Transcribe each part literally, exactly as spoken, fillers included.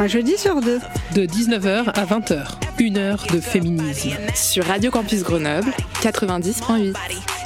un jeudi sur deux. De dix-neuf heures à vingt heures, une heure de féminisme. Sur Radio Campus Grenoble, quatre-vingt-dix virgule huit.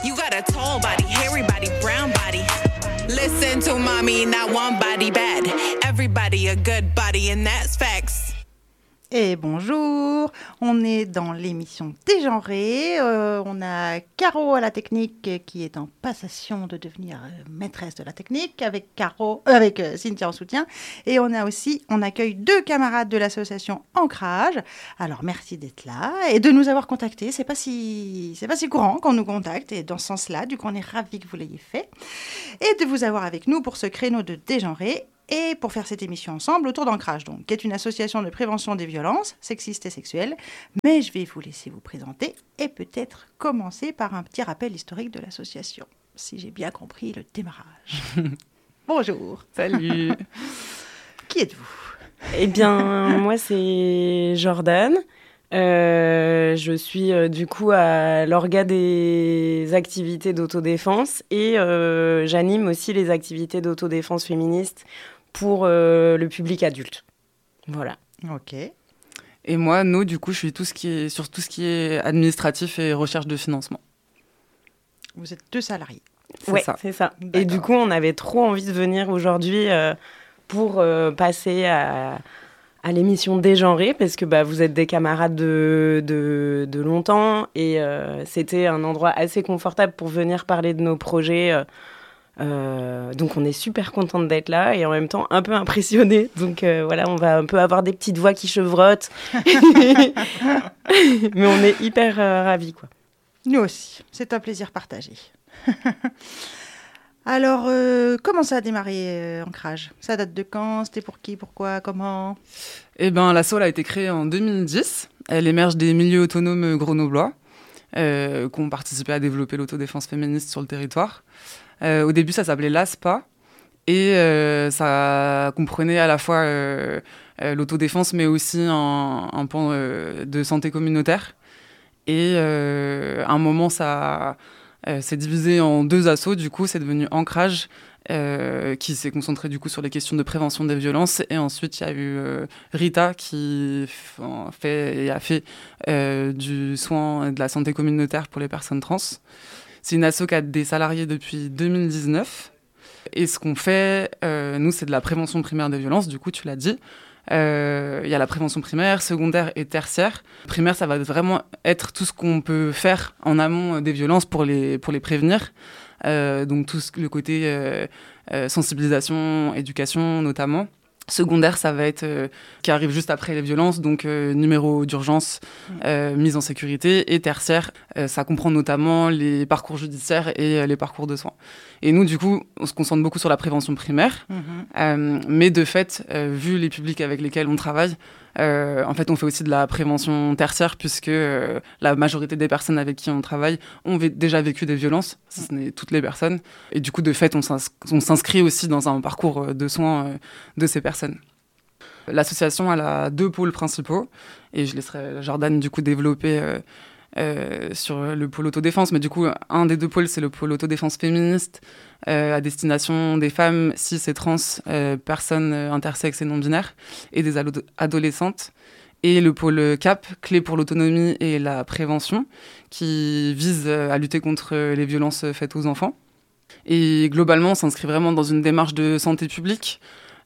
Listen to mommy, not one body bad. Everybody a good body and that's facts. Et bonjour, on est dans l'émission Dégenrée, euh, on a Caro à la technique qui est en passation de devenir euh, maîtresse de la technique avec, Caro, euh, avec euh, Cynthia en soutien, et on a aussi, on accueille deux camarades de l'association Ancrage. Alors merci d'être là et de nous avoir contactés, c'est pas si, c'est pas si courant qu'on nous contacte, et dans ce sens-là, du coup on est ravis que vous l'ayez fait, et de vous avoir avec nous pour ce créneau de Dégenrée. Et pour faire cette émission ensemble autour d'Ancrage, donc, qui est une association de prévention des violences sexistes et sexuelles. Mais je vais vous laisser vous présenter et peut-être commencer par un petit rappel historique de l'association, si j'ai bien compris le démarrage. Bonjour. Salut. Qui êtes-vous ? Eh bien, moi, c'est Jordan. Euh, je suis euh, du coup à l'orga des activités d'autodéfense et euh, j'anime aussi les activités d'autodéfense féministe pour euh, le public adulte. Voilà. Ok. Et moi, No, du coup, je suis tout ce qui est, sur tout ce qui est administratif et recherche de financement. Vous êtes deux salariés. C'est ouais, ça. c'est ça. D'accord. Et du coup, on avait trop envie de venir aujourd'hui euh, pour euh, passer à... à l'émission Dégenrée, parce que bah, vous êtes des camarades de, de, de longtemps, et euh, c'était un endroit assez confortable pour venir parler de nos projets. Euh, euh, donc on est super contente d'être là, et en même temps un peu impressionnée. Donc euh, voilà, on va un peu avoir des petites voix qui chevrottent. Mais on est hyper euh, ravis, quoi. Nous aussi, c'est un plaisir partagé. Alors, euh, comment ça a démarré, euh, Ancrage ? Ça date de quand ? C'était pour qui ? Pourquoi ? Comment ? Eh bien, l'asso a été créée en deux mille dix. Elle émerge des milieux autonomes grenoblois euh, qui ont participé à développer l'autodéfense féministe sur le territoire. Euh, au début, ça s'appelait l'A S P A et euh, ça comprenait à la fois euh, euh, l'autodéfense, mais aussi un, un pan euh, de santé communautaire. Et euh, à un moment, ça... Euh, c'est divisé en deux assos, du coup, c'est devenu Ancrage, euh, qui s'est concentré du coup sur les questions de prévention des violences. Et ensuite, il y a eu euh, Rita qui f- fait, et a fait euh, du soin et de la santé communautaire pour les personnes trans. C'est une asso qui a des salariés depuis deux mille dix-neuf. Et ce qu'on fait, euh, nous, c'est de la prévention primaire des violences, du coup, tu l'as dit. Il euh, y a la prévention primaire, secondaire et tertiaire. Primaire, ça va vraiment être tout ce qu'on peut faire en amont des violences pour les, pour les prévenir. Euh, donc tout ce, le côté euh, euh, sensibilisation, éducation notamment. Secondaire, ça va être euh, qui arrive juste après les violences, donc euh, numéro d'urgence, euh, mise en sécurité. Et tertiaire, euh, ça comprend notamment les parcours judiciaires et euh, les parcours de soins. Et nous, du coup, on se concentre beaucoup sur la prévention primaire. Mm-hmm. Euh, mais de fait, euh, vu les publics avec lesquels on travaille, euh, en fait, on fait aussi de la prévention tertiaire, puisque euh, la majorité des personnes avec qui on travaille ont v- déjà vécu des violences, si ce n'est toutes les personnes. Et du coup, de fait, on, s'ins- on s'inscrit aussi dans un parcours de soins euh, de ces personnes. L'association, elle a deux pôles principaux, et je laisserai Jordan, du coup, développer euh, euh, sur le pôle autodéfense. Mais du coup, un des deux pôles, c'est le pôle autodéfense féministe, euh, à destination des femmes cis et trans, euh, personnes intersexes et non-binaires, et des ado- adolescentes. Et le pôle C A P, clé pour l'autonomie et la prévention, qui vise à lutter contre les violences faites aux enfants. Et globalement, on s'inscrit vraiment dans une démarche de santé publique.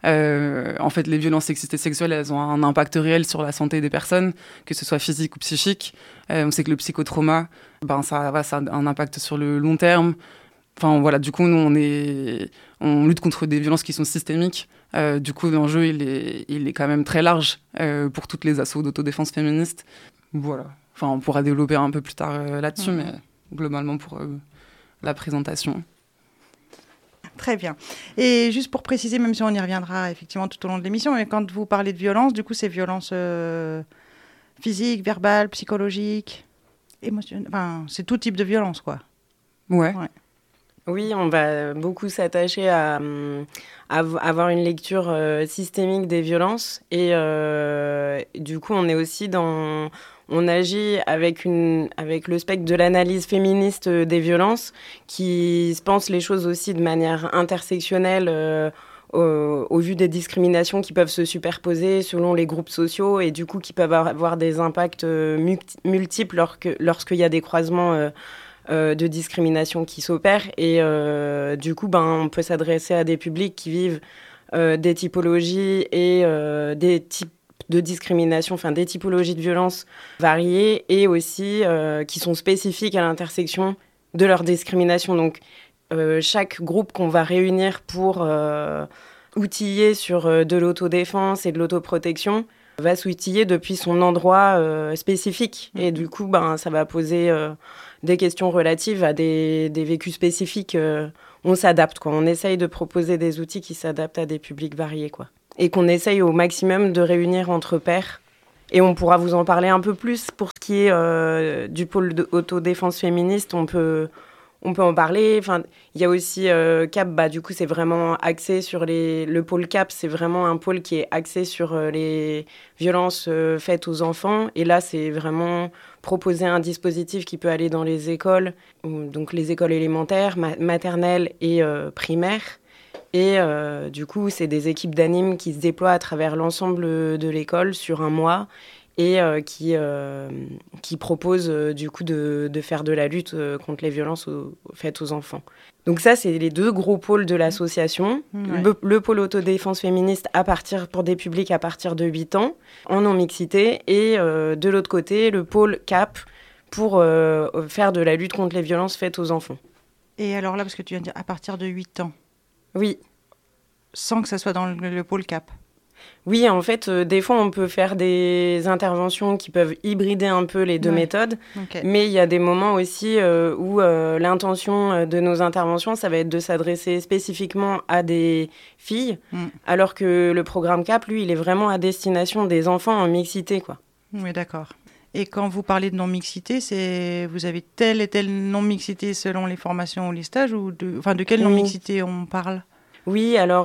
Euh, en fait, les violences sexistes et sexuelles, elles ont un impact réel sur la santé des personnes, que ce soit physique ou psychique. Euh, on sait que le psychotrauma, ben, ça, ouais, ça a un impact sur le long terme. Enfin, voilà, du coup, nous, on, est, on lutte contre des violences qui sont systémiques. Euh, du coup, l'enjeu, il est, il est quand même très large euh, pour toutes les assos d'autodéfense féministe. Voilà. Enfin, on pourra développer un peu plus tard euh, là-dessus, mmh. mais globalement, pour euh, la présentation. Très bien. Et juste pour préciser, même si on y reviendra effectivement tout au long de l'émission, mais quand vous parlez de violence, du coup, c'est violence euh, physique, verbale, psychologique, émotionnelle. Enfin, c'est tout type de violence, quoi. Ouais. ouais. Oui, on va beaucoup s'attacher à, à avoir une lecture euh, systémique des violences. Et euh, du coup, on est aussi dans... On agit avec, une, avec le spectre de l'analyse féministe des violences qui se pense les choses aussi de manière intersectionnelle euh, au, au vu des discriminations qui peuvent se superposer selon les groupes sociaux et du coup qui peuvent avoir des impacts euh, multi- multiples lorsque, lorsqu'il y a des croisements euh, euh, de discrimination qui s'opèrent. Et euh, du coup, ben, on peut s'adresser à des publics qui vivent euh, des typologies et euh, des types de discrimination, enfin des typologies de violence variées et aussi euh, qui sont spécifiques à l'intersection de leur discrimination. Donc, euh, chaque groupe qu'on va réunir pour euh, outiller sur euh, de l'autodéfense et de l'autoprotection va s'outiller depuis son endroit euh, spécifique. Et du coup, ben, ça va poser euh, des questions relatives à des, des vécus spécifiques. Euh, on s'adapte, quoi. On essaye de proposer des outils qui s'adaptent à des publics variés, quoi. Et qu'on essaye au maximum de réunir entre pairs. Et on pourra vous en parler un peu plus pour ce qui est euh, du pôle d'autodéfense féministe. On peut, on peut en parler. Enfin, il y a aussi euh, C A P, bah, du coup, c'est vraiment axé sur les... Le pôle C A P, c'est vraiment un pôle qui est axé sur euh, les violences euh, faites aux enfants. Et là, c'est vraiment proposer un dispositif qui peut aller dans les écoles, donc les écoles élémentaires, ma- maternelles et euh, primaires. Et euh, du coup, c'est des équipes d'animes qui se déploient à travers l'ensemble de l'école sur un mois et euh, qui, euh, qui proposent euh, du coup de, de faire de la lutte euh, contre les violences aux, faites aux enfants. Donc ça, c'est les deux gros pôles de l'association. Ouais. Le, le pôle autodéfense féministe à partir, pour des publics à partir de huit ans, en non-mixité. Et euh, de l'autre côté, le pôle C A P pour euh, faire de la lutte contre les violences faites aux enfants. Et alors là, parce que tu viens de dire à partir de huit ans. Oui. Sans que ça soit dans le, le pôle C A P. Oui, en fait, euh, des fois, on peut faire des interventions qui peuvent hybrider un peu les deux ouais. méthodes. Okay. Mais il y a des moments aussi euh, où euh, l'intention de nos interventions, ça va être de s'adresser spécifiquement à des filles, mm. alors que le programme C A P, lui, il est vraiment à destination des enfants en mixité, quoi. Oui, d'accord. Et quand vous parlez de non-mixité, c'est vous avez telle et telle non-mixité selon les formations ou les stages ou de, enfin, de quelle non-mixité on parle ? Oui, alors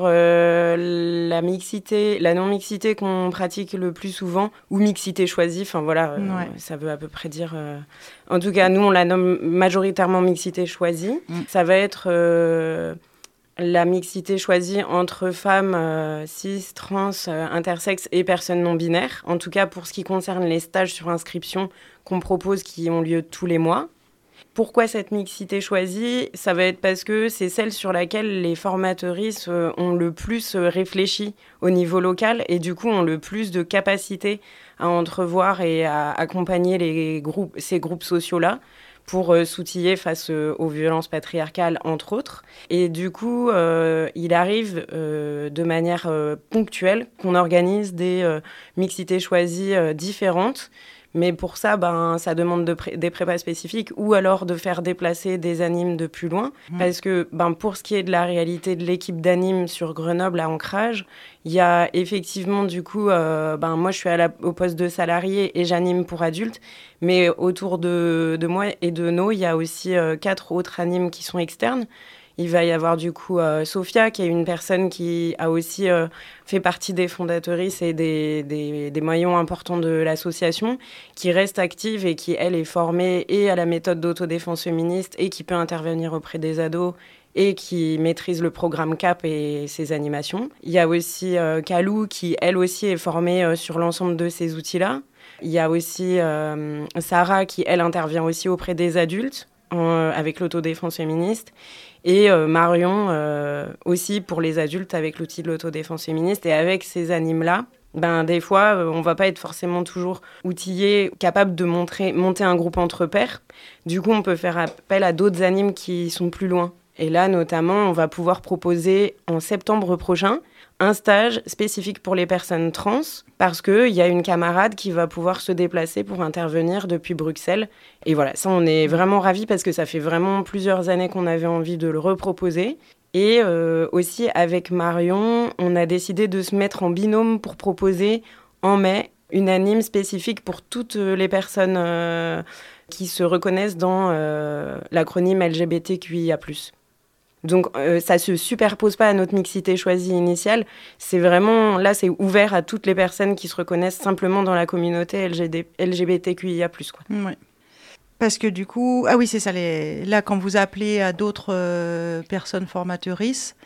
euh, la mixité, la non-mixité qu'on pratique le plus souvent, ou mixité choisie, enfin voilà, euh, ouais. ça veut à peu près dire... Euh... En tout cas, nous, on la nomme majoritairement mixité choisie. Mm. Ça va être euh, la mixité choisie entre femmes euh, cis, trans, euh, intersexes et personnes non-binaires. En tout cas, pour ce qui concerne les stages sur inscription qu'on propose, qui ont lieu tous les mois. Pourquoi cette mixité choisie ? Ça va être parce que c'est celle sur laquelle les formatrices euh, ont le plus euh, réfléchi au niveau local et du coup ont le plus de capacité à entrevoir et à accompagner les groupes, ces groupes sociaux-là pour euh, s'outiller face euh, aux violences patriarcales, entre autres. Et du coup, euh, il arrive euh, de manière euh, ponctuelle qu'on organise des euh, mixités choisies euh, différentes. Mais pour ça, ben, ça demande de pré- des prépas spécifiques ou alors de faire déplacer des animes de plus loin. Mmh. Parce que ben, pour ce qui est de la réalité de l'équipe d'animes sur Grenoble à Ancrage, il y a effectivement, du coup, euh, ben, moi je suis à la, au poste de salarié et j'anime pour adultes. Mais autour de, de moi et de nous, il y a aussi euh, quatre autres animes qui sont externes. Il va y avoir du coup euh, Sophia, qui est une personne qui a aussi euh, fait partie des fondatrices et des, des, des maillons importants de l'association, qui reste active et qui, elle, est formée et à la méthode d'autodéfense féministe et qui peut intervenir auprès des ados et qui maîtrise le programme C A P et ses animations. Il y a aussi euh, Kalou, qui, elle aussi, est formée euh, sur l'ensemble de ces outils-là. Il y a aussi euh, Sarah, qui, elle, intervient aussi auprès des adultes euh, avec l'autodéfense féministe. Et euh, Marion euh, aussi pour les adultes avec l'outil de l'autodéfense féministe. Et avec ces animes-là, ben, des fois, euh, on ne va pas être forcément toujours outillé, capable de montrer, monter un groupe entre pairs. Du coup, on peut faire appel à d'autres animes qui sont plus loin. Et là, notamment, on va pouvoir proposer en septembre prochain un stage spécifique pour les personnes trans, parce qu'il y a une camarade qui va pouvoir se déplacer pour intervenir depuis Bruxelles. Et voilà, ça, on est vraiment ravis parce que ça fait vraiment plusieurs années qu'on avait envie de le reproposer. Et euh, aussi, avec Marion, on a décidé de se mettre en binôme pour proposer en mai une anime spécifique pour toutes les personnes euh, qui se reconnaissent dans euh, l'acronyme L G B T Q I A plus. Donc, euh, ça ne se superpose pas à notre mixité choisie initiale. C'est vraiment, là, c'est ouvert à toutes les personnes qui se reconnaissent simplement dans la communauté L G B T Q I A plus, quoi. Oui. Parce que du coup, ah oui, c'est ça. Les... Là, quand vous appelez à d'autres euh, personnes formatrices,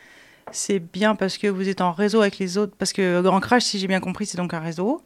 C'est bien parce que vous êtes en réseau avec les autres. Parce que Ancrage, si j'ai bien compris, c'est donc un réseau.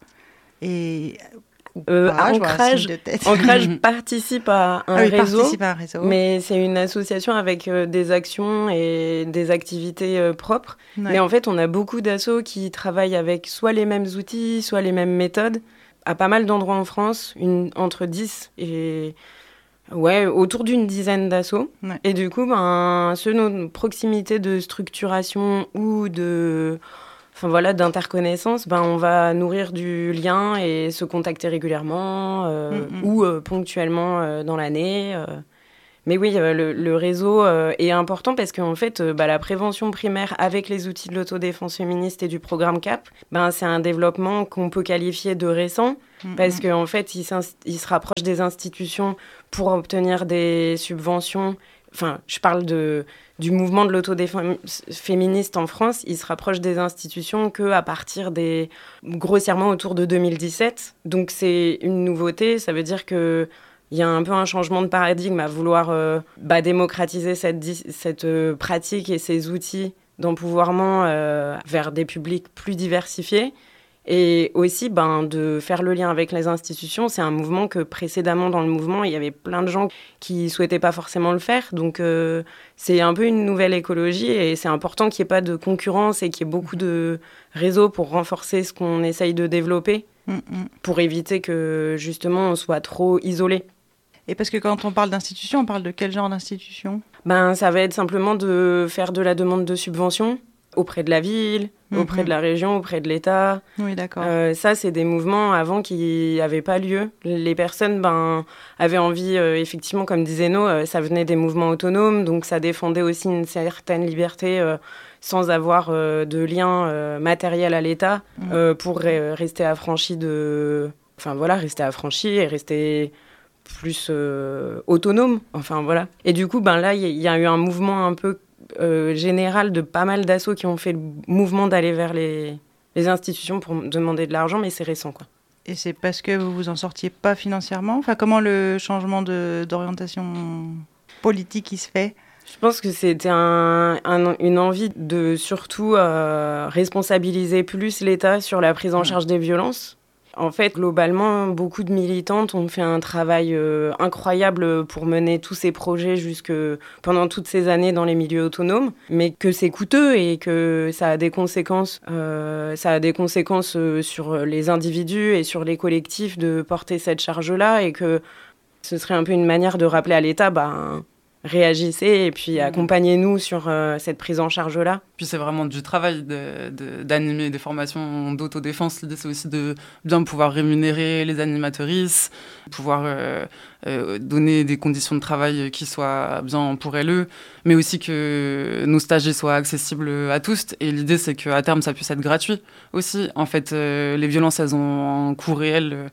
Et... Euh, pas, Ancrage, Ancrage participe à un, ah oui, réseau, participe à un réseau, mais c'est une association avec euh, des actions et des activités euh, propres. Ouais. Mais en fait, on a beaucoup d'assos qui travaillent avec soit les mêmes outils, soit les mêmes méthodes. À pas mal d'endroits en France, une, entre dix et... Ouais, autour d'une dizaine d'assos. Ouais. Et du coup, ben, selon nos proximités de structuration ou de... Enfin voilà, d'interconnaissance, ben, on va nourrir du lien et se contacter régulièrement euh, mm-hmm. ou euh, ponctuellement euh, dans l'année. Euh. Mais oui, euh, le, le réseau euh, est important parce qu'en fait, euh, bah, la prévention primaire avec les outils de l'autodéfense féministe et du programme C A P, ben, c'est un développement qu'on peut qualifier de récent mm-hmm. parce qu'en fait, il, il se rapproche des institutions pour obtenir des subventions. Enfin, je parle de, du mouvement de l'autodéfense féministe en France, il se rapproche des institutions qu'à partir des... grossièrement autour de deux mille dix-sept. Donc c'est une nouveauté, ça veut dire qu'il y a un peu un changement de paradigme à vouloir euh, bah, démocratiser cette, cette euh, pratique et ces outils d'empouvoirment euh, vers des publics plus diversifiés. Et aussi, ben, de faire le lien avec les institutions, c'est un mouvement que précédemment, dans le mouvement, il y avait plein de gens qui ne souhaitaient pas forcément le faire. Donc, euh, c'est un peu une nouvelle écologie et c'est important qu'il n'y ait pas de concurrence et qu'il y ait beaucoup de réseaux pour renforcer ce qu'on essaye de développer, mmh, mmh. pour éviter que, justement, on soit trop isolé. Et parce que quand on parle d'institution, on parle de quel genre d'institution ? Ben, ça va être simplement de faire de la demande de subvention auprès de la ville, mmh. auprès de la région, auprès de l'État. Oui, d'accord. Euh, ça, c'est des mouvements avant qui n'avaient pas lieu. Les personnes ben, avaient envie, euh, effectivement, comme disait No, euh, ça venait des mouvements autonomes, donc ça défendait aussi une certaine liberté euh, sans avoir euh, de lien euh, matériel à l'État mmh. euh, pour re- rester affranchi de... Enfin, voilà, rester affranchi et rester plus euh, autonome. Enfin, voilà. Et du coup, ben, là, il y, y a eu un mouvement un peu Euh, général de pas mal d'assos qui ont fait le mouvement d'aller vers les, les institutions pour demander de l'argent, mais c'est récent, quoi. Et c'est parce que vous vous en sortiez pas financièrement ? Enfin, comment le changement de, d'orientation politique il se fait ? Je pense que c'était un, un, une envie de surtout euh, responsabiliser plus l'État sur la prise en charge des violences. En fait, globalement, beaucoup de militantes ont fait un travail euh, incroyable pour mener tous ces projets jusque pendant toutes ces années dans les milieux autonomes, mais que c'est coûteux et que ça a des conséquences, euh, ça a des conséquences euh, sur les individus et sur les collectifs de porter cette charge-là, et que ce serait un peu une manière de rappeler à l'État, bah, réagissez et puis accompagnez-nous sur euh, cette prise en charge-là. Puis c'est vraiment du travail de, de, d'animer des formations d'autodéfense. L'idée, c'est aussi de bien pouvoir rémunérer les animatrices, pouvoir euh, euh, donner des conditions de travail qui soient bien pour elles, mais aussi que nos stages soient accessibles à tous. Et l'idée, c'est qu'à terme, ça puisse être gratuit aussi. En fait, euh, les violences, elles ont un coût réel euh,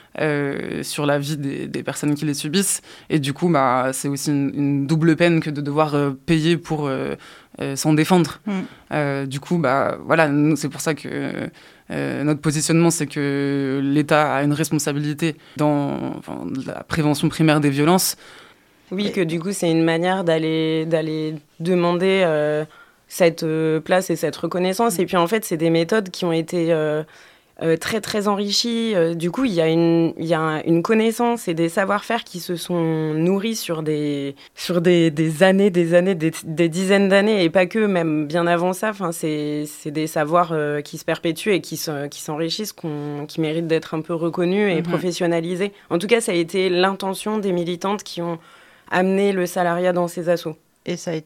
Euh, sur la vie des, des personnes qui les subissent, et du coup bah, c'est aussi une, une double peine que de devoir euh, payer pour euh, euh, s'en défendre. Mm. Euh, du coup bah, voilà, nous, c'est pour ça que euh, notre positionnement, c'est que l'État a une responsabilité dans enfin, la prévention primaire des violences. Oui, que du coup c'est une manière d'aller, d'aller demander euh, cette euh, place et cette reconnaissance, mm. et puis en fait c'est des méthodes qui ont été euh, Euh, très très enrichi. Euh, du coup, il y a une il y a une connaissance et des savoir-faire qui se sont nourris sur des sur des, des années, des années, des, des dizaines d'années, et pas que, même bien avant ça. Enfin, c'est c'est des savoirs euh, qui se perpétuent et qui se, qui s'enrichissent, qu'on, qui méritent d'être un peu reconnus et mmh. professionnalisés. En tout cas, ça a été l'intention des militantes qui ont amené le salariat dans ces assos. Et ça a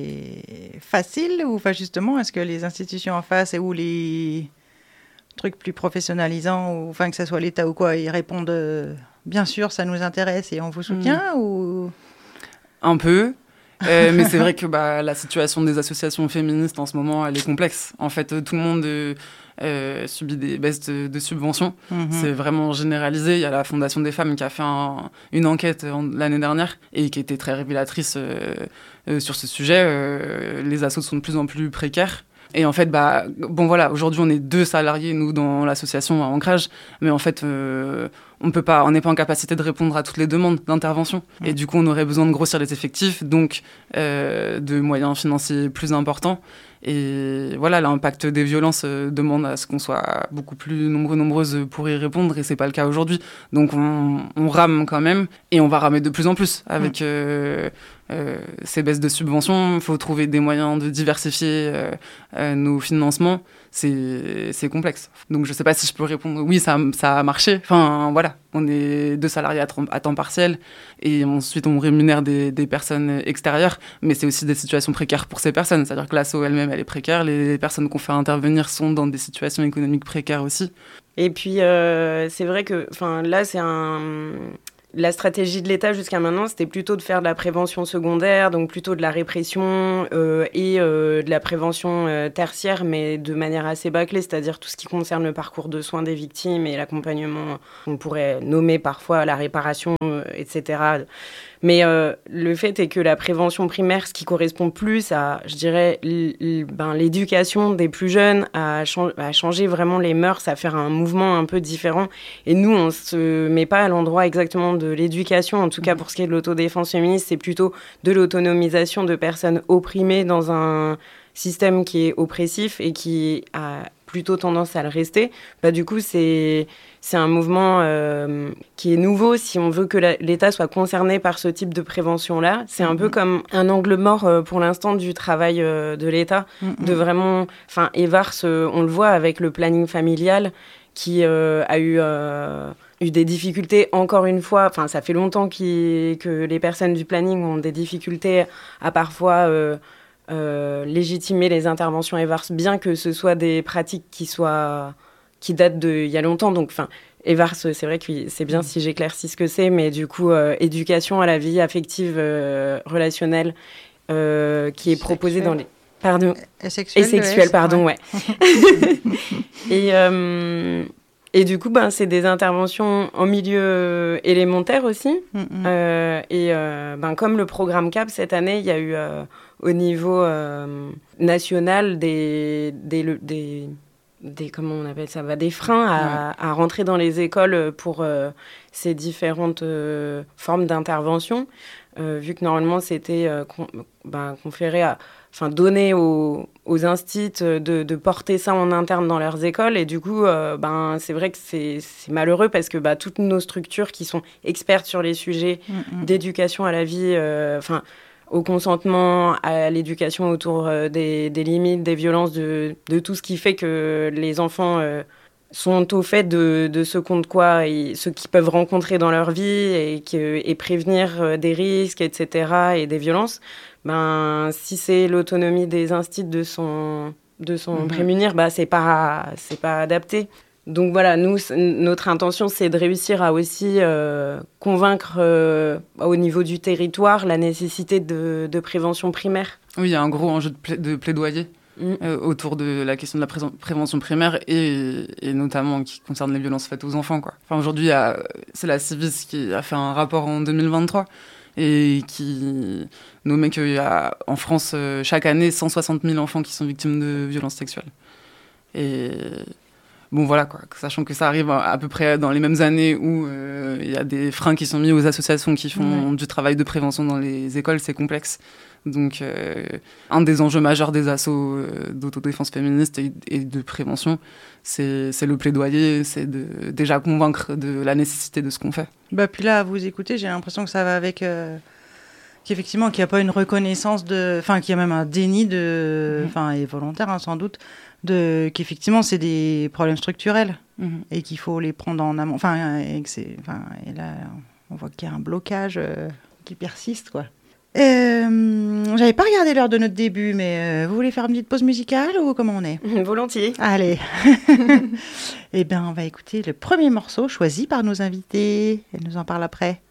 été facile, ou enfin justement, est-ce que les institutions en face et où les trucs plus professionnalisants, ou enfin que ce soit l'État ou quoi, ils répondent euh, bien sûr, ça nous intéresse et on vous soutient, mmh. ou un peu, euh, mais c'est vrai que bah, la situation des associations féministes en ce moment, elle est complexe. En fait, tout le monde euh, euh, subit des baisses de, de subventions. Mmh. C'est vraiment généralisé. Il y a la Fondation des femmes qui a fait un, une enquête en, l'année dernière et qui était très révélatrice euh, euh, sur ce sujet. Euh, les assos sont de plus en plus précaires. Et en fait, bah, bon voilà, aujourd'hui on est deux salariés, nous, dans l'association à Ancrage, mais en fait, euh, on peut pas, on n'est pas en capacité de répondre à toutes les demandes d'intervention. Mmh. Et du coup, on aurait besoin de grossir les effectifs, donc euh, de moyens financiers plus importants. Et voilà, l'impact des violences euh, demande à ce qu'on soit beaucoup plus nombreux, nombreuses pour y répondre, et c'est pas le cas aujourd'hui. Donc on, on rame quand même, et on va ramer de plus en plus avec euh, euh, ces baisses de subventions. Il faut trouver des moyens de diversifier euh, euh, nos financements. C'est, c'est complexe. Donc je sais pas si je peux répondre oui, ça, ça a marché. Enfin voilà, on est deux salariés à, à temps partiel, et ensuite on rémunère des, des personnes extérieures, mais c'est aussi des situations précaires pour ces personnes. C'est-à-dire que l'asso elle-même, elle est précaire, les personnes qu'on fait intervenir sont dans des situations économiques précaires aussi. Et puis euh, c'est vrai que là, c'est un... La stratégie de l'État jusqu'à maintenant, c'était plutôt de faire de la prévention secondaire, donc plutôt de la répression euh, et euh, de la prévention euh, tertiaire, mais de manière assez bâclée, c'est-à-dire tout ce qui concerne le parcours de soins des victimes et l'accompagnement, on pourrait nommer parfois la réparation, euh, et cetera. Mais euh, le fait est que la prévention primaire, ce qui correspond plus à, je dirais, l- l- ben, l'éducation des plus jeunes, à, chan- à changer vraiment les mœurs, à faire un mouvement un peu différent. Et nous, on ne se met pas à l'endroit exactement de l'éducation. En tout cas, pour ce qui est de l'autodéfense féministe, c'est plutôt de l'autonomisation de personnes opprimées dans un système qui est oppressif et qui a plutôt tendance à le rester. Bah, du coup, c'est... C'est un mouvement euh, qui est nouveau si on veut que la, l'État soit concerné par ce type de prévention-là. C'est un mmh. peu comme un angle mort euh, pour l'instant du travail euh, de l'État. Mmh. De vraiment... Enfin, Evars, euh, on le voit avec le planning familial qui euh, a eu, euh, eu des difficultés, encore une fois. Enfin, ça fait longtemps que les personnes du planning ont des difficultés à parfois... Euh, euh, légitimer les interventions Evars, bien que ce soit des pratiques qui soient... qui date d'il y a longtemps. Donc, enfin, Evars, c'est vrai que c'est bien si j'éclaircis ce que c'est, mais du coup, euh, éducation à la vie affective, euh, relationnelle, euh, qui est proposée dans les... Pardon. Et sexuelle. Et sexuelle, pardon, ouais. ouais. et, euh, et du coup, ben, c'est des interventions en milieu élémentaire aussi. Mm-hmm. Euh, et euh, ben, comme le programme C A P, cette année, il y a eu, euh, au niveau euh, national, des... des, des Des, comment on appelle ça, bah, des freins à, ouais. à rentrer dans les écoles pour euh, ces différentes euh, formes d'intervention, euh, vu que normalement c'était euh, con, bah, conféré à, enfin donné aux, aux instits de, de porter ça en interne dans leurs écoles, et du coup euh, ben, c'est vrai que c'est, c'est malheureux parce que bah, toutes nos structures qui sont expertes sur les sujets mm-hmm. d'éducation à la vie, enfin euh, au consentement, à l'éducation autour euh, des, des limites, des violences, de, de tout ce qui fait que les enfants euh, sont au fait de, de ce contre quoi, et ce qu'ils peuvent rencontrer dans leur vie, et, que, et prévenir euh, des risques, et cetera, et des violences. Ben, si c'est l'autonomie des instits de s'en, de s'en mmh. prémunir, bah, c'est pas, c'est pas adapté. Donc voilà, nous, notre intention, c'est de réussir à aussi euh, convaincre euh, au niveau du territoire la nécessité de, de prévention primaire. Oui, il y a un gros enjeu de, pla- de plaidoyer mmh. euh, autour de la question de la pré- prévention primaire, et, et notamment qui concerne les violences faites aux enfants, quoi. Enfin, aujourd'hui, il y a, c'est la Civis qui a fait un rapport en deux mille vingt-trois et qui nommait qu'il y a en France, euh, chaque année, cent soixante mille enfants qui sont victimes de violences sexuelles. Et... Bon, voilà, quoi. Sachant que ça arrive à peu près dans les mêmes années où il euh, y a des freins qui sont mis aux associations qui font ouais. du travail de prévention dans les écoles, c'est complexe. Donc, euh, un des enjeux majeurs des assos euh, d'autodéfense féministe et, et de prévention, c'est, c'est le plaidoyer, c'est de déjà convaincre de la nécessité de ce qu'on fait. Bah, puis là, à vous écouter, j'ai l'impression que ça va avec... Euh... qu'effectivement, qu'il n'y a pas une reconnaissance de... Enfin, qu'il y a même un déni de... Enfin, mmh. et volontaire, hein, sans doute, de... qu'effectivement, c'est des problèmes structurels mmh. et qu'il faut les prendre en amont. Enfin, et, que c'est... enfin, et là, on voit qu'il y a un blocage euh, qui persiste, quoi. Euh, j'avais pas regardé l'heure de notre début, mais euh, vous voulez faire une petite pause musicale ou comment on est ? Volontiers. Allez. Eh bien, on va écouter le premier morceau choisi par nos invités. Elle nous en parle après.